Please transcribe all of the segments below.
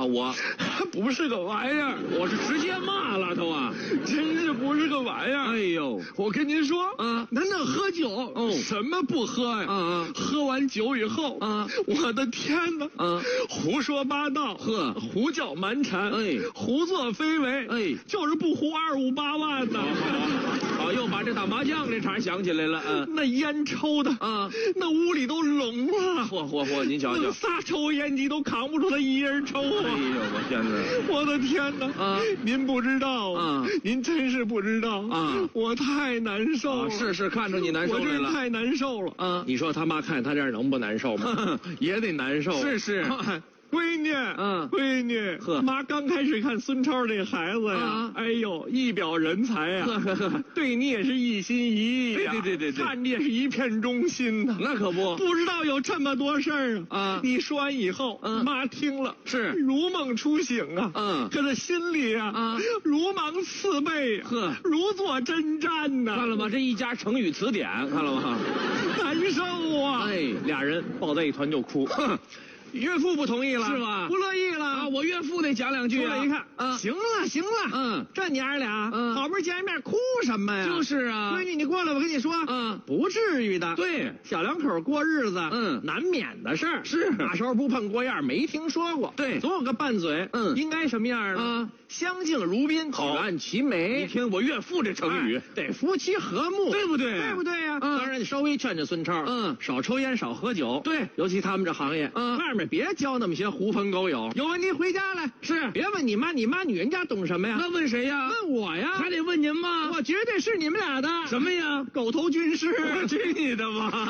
我不是个玩意儿， 我是直接骂了都啊， 真是不是个玩意儿。 哎呦， 我跟您说啊， 咱这喝酒， 哦， 什么不喝呀？喝完酒以后，我的天哪，胡说八道，胡搅蛮缠，胡作非为，就是不胡258万呢。 好，又把这打麻将这茬想起来了。 那烟抽的那屋里都聋了。 嚯，您瞧瞧， 仨抽烟机都扛不住他一人抽啊！ 哎呦，我天哪！ 我的天哪！您不知道您真是不知道我太难受了。 是看着你难受来了， 我真太难受了你说他妈看他这样能不难受吗？ 也得难受。 是。 闺女，闺女，妈刚开始看孙超这孩子呀，哎呦，一表人才呀，对你也是一心一意呀， 对， 看你也是一片忠心呐。 那可不知道有这么多事儿你说完以后，妈听了是如梦初醒啊，可是心里如芒刺背如坐针毡呐。 看了吗？这一家成语词典，看了吗？ 难受啊！ 俩人抱在一团就哭。 岳父不同意了， 是吧？ 不乐意了我岳父得讲两句出来一看行了，这娘俩好不容易见面，哭什么呀？ 就是闺女，你过来，我跟你说不至于的。 对， 小两口过日子难免的事儿。 是那时候不碰锅样，没听说过。 对， 总有个拌嘴。应该什么样呢？相敬如宾，举案齐眉。 你听我岳父这成语， 得夫妻和睦， 对不对？ 对不对呀？当然，你稍微劝劝孙超，少抽烟，少喝酒。 对， 尤其他们这行业，外面别交那么些狐朋狗友。有问题回家来， 是别问你妈，你妈女人家懂什么呀？ 那问谁呀？ 问我呀？ 还得问您吗？ 我绝对是你们俩的什么呀？ 狗头军师。 我去你的吧！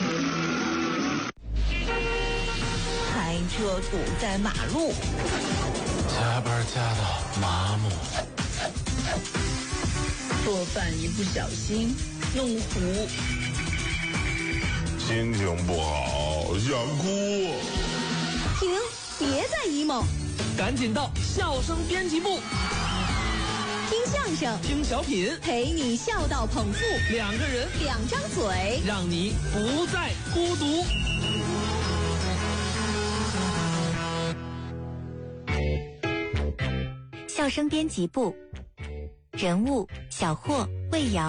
开车堵在马路， 加班加到麻木， 做饭一不小心弄糊， 心情不好想哭。 停，别再 emo， 赶紧到笑声编辑部， 听相声， 听小品， 陪你笑到捧腹， 两个人两张嘴， 让你不再孤独。 笑声编辑部，人物小霍、魏瑶。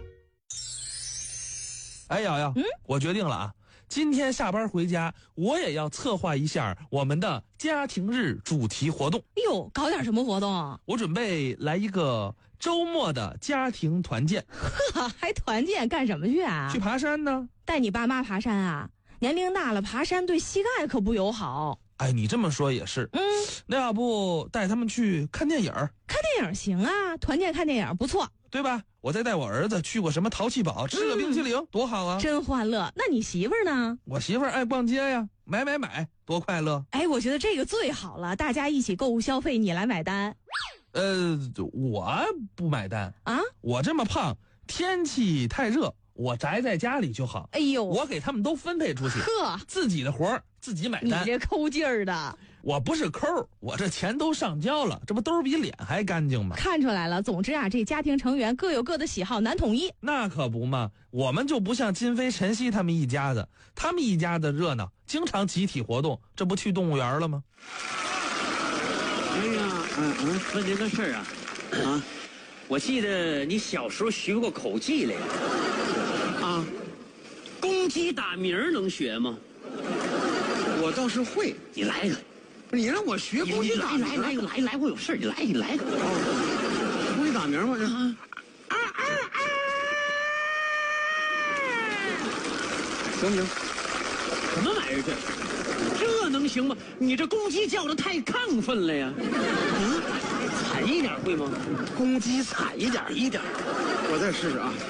哎，瑶瑶，我决定了啊，今天下班回家，我也要策划一下我们的家庭日主题活动。 哎呦，搞点什么活动啊？ 我准备来一个周末的家庭团建。 呵，还团建干什么去啊？ 去爬山呢。 带你爸妈爬山啊？年龄大了，爬山对膝盖可不友好。 哎，你这么说也是。那要不带他们去看电影？ 看电影行啊，团建看电影不错， 对吧？我再带我儿子去过什么淘气堡，吃个冰淇淋，多好啊！ 真欢乐。那你媳妇儿呢？ 我媳妇儿爱逛街呀，买，多快乐！ 哎，我觉得这个最好了，大家一起购物消费，你来买单。 我不买单啊！ 我这么胖，天气太热，我宅在家里就好。 哎呦， 我给他们都分配出去， 呵， 自己的活儿自己买单。 你这抠劲儿的。 我不是抠，我这钱都上交了，这不兜比脸还干净吗？ 看出来了。总之啊，这家庭成员各有各的喜好，难统一。 那可不嘛，我们就不像金飞、晨曦他们一家子，他们一家的热闹，经常集体活动，这不去动物园了吗？ 哎呀，问您个事儿啊，我记得你小时候学过口技来啊，公鸡打鸣能学吗？ 我倒是会， 你来一个。 你让我学公鸡打鸣？ 来，我有事你来一个。 公鸡打鸣吗？行不行？ 什么玩意儿这能行吗？你这公鸡叫的太亢奋了呀！惨一点会吗？ 公鸡惨一点，我再试试啊。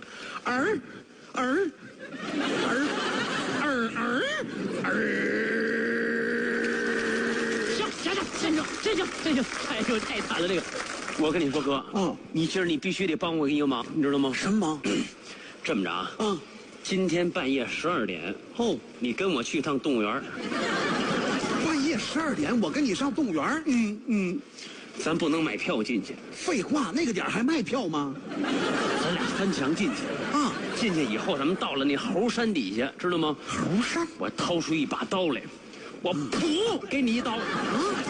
行，哎呦，太惨了这个。我跟你说哥，你今儿你必须得帮我一个忙，你知道吗？ 什么忙？ 这么着啊，今天半夜12点，你跟我去趟动物园。 半夜12点，我跟你上动物园？ 咱不能买票进去。 废话，那个点还卖票吗？ 咱俩翻墙进去啊！进去以后，咱们到了那猴山底下，知道吗？ 猴山， 我掏出一把刀来，我噗给你一刀。